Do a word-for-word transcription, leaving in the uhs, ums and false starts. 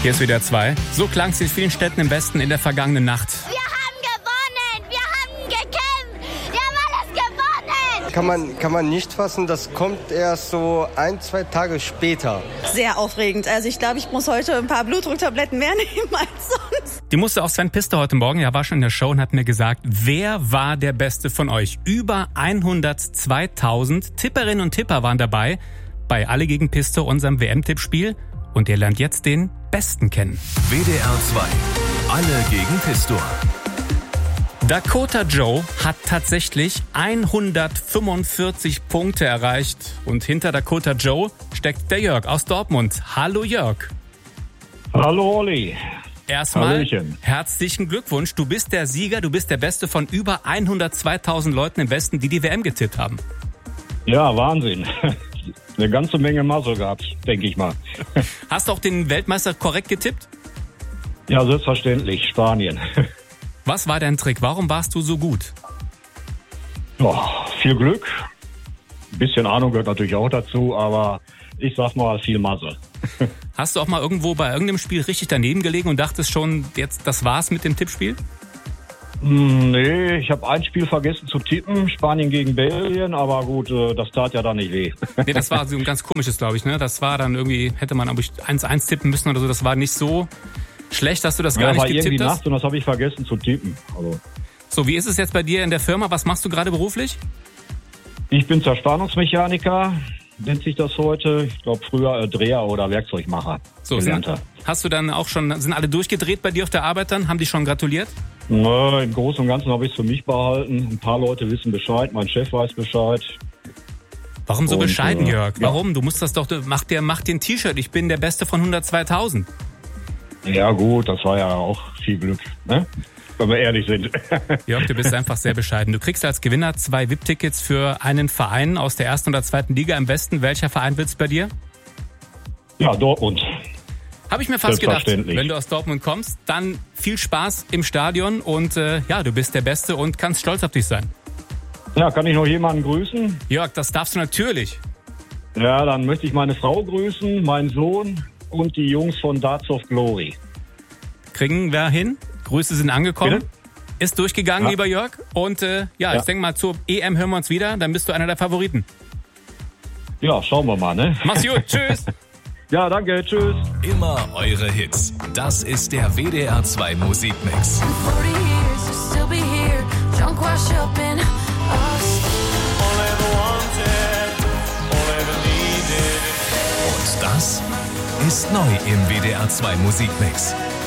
Hier ist W D R zwei. So klang es in vielen Städten im Westen in der vergangenen Nacht. Wir haben gewonnen! Wir haben gekämpft! Wir haben alles gewonnen! Kann man, kann man nicht fassen, das kommt erst so ein, zwei Tage später. Sehr aufregend. Also ich glaube, ich muss heute ein paar Blutdrucktabletten mehr nehmen als sonst. Die musste auch Sven Pister heute Morgen, er war schon in der Show und hat mir gesagt, wer war der Beste von euch? Über hundertzweitausend Tipperinnen und Tipper waren dabei bei Alle gegen Pister, unserem W M-Tippspiel. Und ihr lernt jetzt den Besten kennen. W D R zwei. Alle gegen Pistor. Dakota Joe hat tatsächlich hundertfünfundvierzig Punkte erreicht. Und hinter Dakota Joe steckt der Jörg aus Dortmund. Hallo Jörg. Hallo Olli. Erstmal Hallöchen. Herzlichen Glückwunsch. Du bist der Sieger, du bist der Beste von über hundertzweitausend Leuten im Westen, die die W M getippt haben. Ja, Wahnsinn. Eine ganze Menge Muscle gehabt, denke ich mal. Hast du auch den Weltmeister korrekt getippt? Ja, selbstverständlich, Spanien. Was war dein Trick? Warum warst du so gut? Oh, viel Glück. Ein bisschen Ahnung gehört natürlich auch dazu, aber ich sag mal viel Muscle. Hast du auch mal irgendwo bei irgendeinem Spiel richtig daneben gelegen und dachtest schon, jetzt das war's mit dem Tippspiel? Nee, ich habe ein Spiel vergessen zu tippen, Spanien gegen Belgien, aber gut, das tat ja dann nicht weh. Nee, das war so ein ganz komisches, glaube ich, ne? Das war dann irgendwie, hätte man, glaube ich, eins eins tippen müssen oder so, das war nicht so schlecht, dass du das gar ja, nicht war getippt irgendwie hast. Nacht und das habe ich vergessen zu tippen. Also. So, wie ist es jetzt bei dir in der Firma? Was machst du gerade beruflich? Ich bin Zerspannungsmechaniker, nennt sich das heute. Ich glaube früher äh, Dreher oder Werkzeugmacher. So, sind, hast du dann auch schon, sind alle durchgedreht bei dir auf der Arbeit dann? Haben die schon gratuliert? Na, im Großen und Ganzen habe ich es für mich behalten. Ein paar Leute wissen Bescheid, mein Chef weiß Bescheid. Warum so und, bescheiden, äh, Jörg? ja. Warum? Du musst das doch, mach dir, mach dir ein T-Shirt, ich bin der Beste von hundertzweitausend. Ja gut, das war ja auch viel Glück, ne? Wenn wir ehrlich sind. Jörg, du bist einfach sehr bescheiden. Du kriegst als Gewinner zwei V I P-Tickets für einen Verein aus der ersten oder zweiten Liga im Westen. Welcher Verein wird's bei dir? Ja, Dortmund. Habe ich mir fast gedacht, Selbstverständlich. wenn du aus Dortmund kommst, dann viel Spaß im Stadion und äh, ja, du bist der Beste und kannst stolz auf dich sein. Ja, kann ich noch jemanden grüßen? Jörg, das darfst du natürlich. Ja, dann möchte ich meine Frau grüßen, meinen Sohn und die Jungs von Darts of Glory. Kriegen wir hin. Grüße sind angekommen. Bitte? Ist durchgegangen, Ja. lieber Jörg. Und äh, ja, Ja. ich denke mal, zur E M hören wir uns wieder. Dann bist du einer der Favoriten. Ja, schauen wir mal, ne? Mach's gut. Tschüss. Ja, danke, tschüss. Immer eure Hits. Das ist der W D R zwei Musikmix. forty years, you'll still be here, drunk, wash up in us. Und das ist neu im W D R zwei Musikmix.